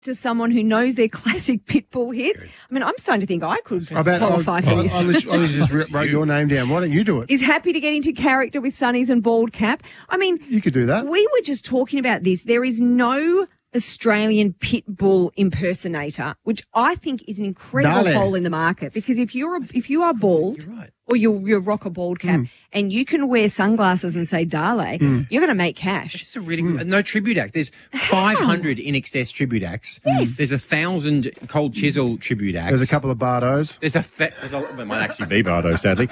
to someone who knows their classic Pitbull hits. I mean, I'm starting to think I could qualify for this. I literally just wrote your name down. Why don't you do it? Is happy to get into character with sunnies and bald cap. I mean, you could do that. We were just talking about this. There is no Australian Pitbull impersonator, which I think is an incredible hole in the market. Because if you are bald, you're right. or you're rock a bald cap, and you can wear sunglasses and say Dale, you're going to make cash. It's a really no tribute act. There's 500 in excess tribute acts. Yes. There's 1,000 Cold Chisel tribute acts. There's a couple of Bardos. It might actually be Bardo, sadly.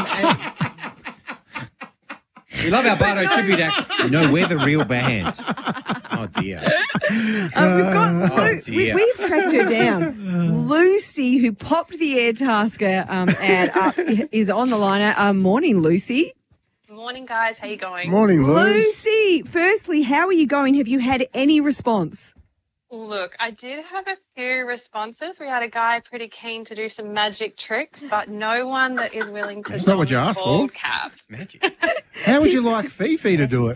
We love our Bardo tribute act. No, we're the real band. Oh, dear. We've tracked her down. Lucy, who popped the Airtasker ad up, is on the line. Morning, Lucy. Morning, guys. How you going? Morning, Lucy. Firstly, how are you going? Have you had any response? Look, I did have a few responses. We had a guy pretty keen to do some magic tricks, but no one that is willing to. It's not what you asked for. Cap. Magic. How would you like Fifi to do it?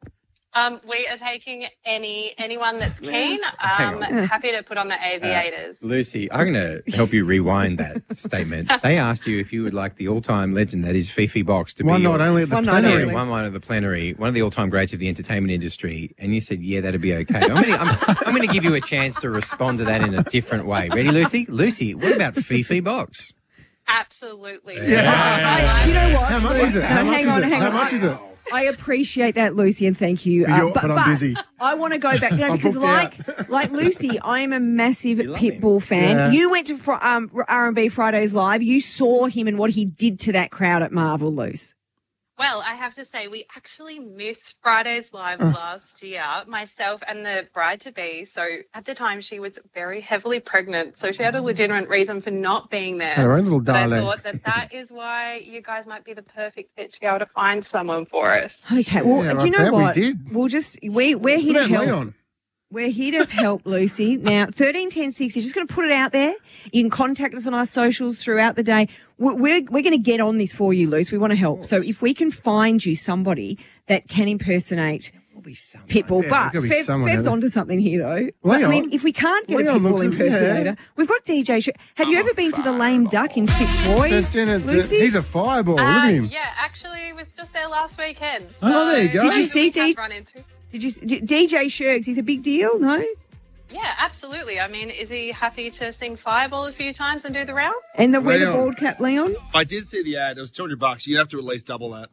We are taking anyone that's keen. Happy to put on the aviators. Lucy, I'm going to help you rewind that statement. They asked you if you would like the all-time legend that is Fifi Box to one be night only at the plenary. One night of the plenary, one of the all-time greats of the entertainment industry, and you said, yeah, that'd be okay. I'm going to give you a chance to respond to that in a different way. Ready, Lucy? Lucy, what about Fifi Box? Absolutely. Yeah. You know what? How much is it? Hang on. How much is it? I appreciate that, Lucy, and thank you. But I'm busy. I want to go back because, like Lucy, I am a massive Pitbull fan. Yeah. You went to R&B Fridays Live. You saw him and what he did to that crowd at Marvel, Luce. Well, I have to say, we actually missed Fridays Live last year, myself and the bride-to-be. So at the time, she was very heavily pregnant. So she had a legitimate reason for not being there. Her own little darling. I thought that is why you guys might be the perfect fit to be able to find someone for us. Okay, well, do you know what? We did. We'll just, we're here to help. Leon? We're here to help, Lucy. Now, 131060, just going to put it out there. You can contact us on our socials throughout the day. We're going to get on this for you, Luce. We want to help. So if we can find you somebody that can impersonate Pitbull. Yeah, but Fev's onto something here, though. Leon, I mean, if we can't get a Pitbull impersonator, we've got DJ Shirk. Have you ever been to the Lame Duck in Fitzroy, Lucy? He's a fireball. Look at him. Yeah, actually, was just there last weekend. So there you go. Did you see DJ DJ? Shirks? He's a big deal, no? Yeah, absolutely. I mean, is he happy to sing Fireball a few times and do the rounds? And the wear the bald cap, Leon? I did see the ad. It was $200. You'd have to at least double that.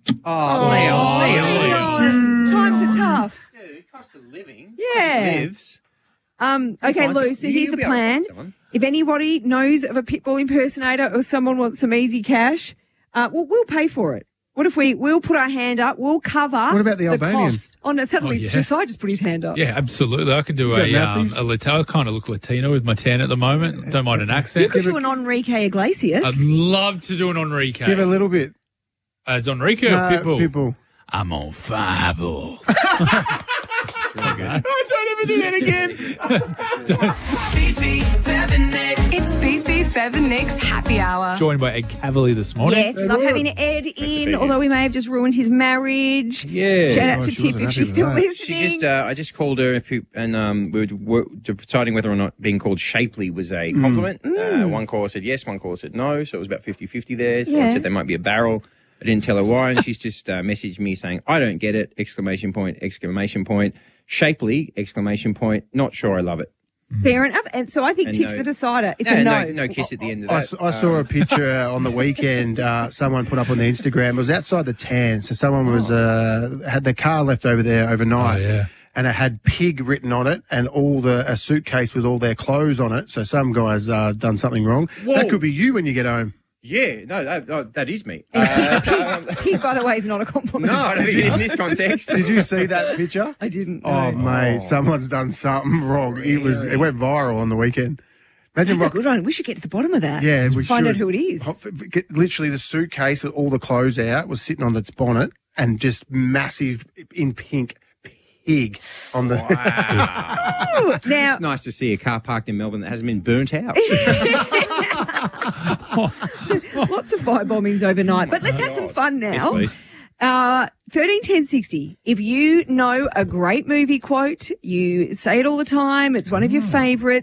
Leon. Times are tough. Dude, cost of living. Yeah. Lives. Okay, Lou, so here's the plan. If anybody knows of a Pitbull impersonator or someone wants some easy cash, we'll pay for it. What if we'll put our hand up, we'll cover What about the Albanians? cost. Oh, no, suddenly Josiah just put his hand up. Yeah, absolutely. I can do I kind of look Latino with my tan at the moment. Don't mind an accent. You could do an Enrique Iglesias. I'd love to do an Enrique. Give a little bit. As Enrique or Pitbull? Pitbull. I'm on Fireball. Really good. Don't ever do that again. It's Fifi, Fev and Nick's Happy Hour. Joined by Ed Cavalier this morning. Yes, we love having Ed in, although we may have just ruined his marriage. Yeah. Shout out to she Tiff wasn't if she's happy still with listening. I just called her and we were deciding whether or not being called shapely was a compliment. One caller said yes, one caller said no, so it was about 50-50 there. So I said there might be a barrel. I didn't tell her why, and she's just messaged me saying, I don't get it, exclamation point, exclamation point, shapely, exclamation point, not sure I love it. Fair enough. And so I think Tiff's the decider. It's a no. No kiss at the end of that. I saw a picture on the weekend. Someone put up on their Instagram. It was outside the tan. So someone was had their car left over there overnight. Oh, yeah. And it had pig written on it and a suitcase with all their clothes on it. So some guy's done something wrong. Whoa. That could be you when you get home. Yeah, no, that is me. Pig, by the way, is not a compliment. No, I don't think in this context. Did you see that picture? I didn't. Oh, No. mate, someone's done something wrong. Really? It went viral on the weekend. Imagine That's a good one. We should get to the bottom of that. Yeah, we Find should. out who it is. Literally, the suitcase with all the clothes out was sitting on its bonnet and just massive in pink pig on the. Ooh, It's now, just nice to see a car parked in Melbourne that hasn't been burnt out. lots of firebombings overnight. But let's have some fun Yes, now. please. 131060. If you know a great movie quote, you say it all the time, it's one of your favorites.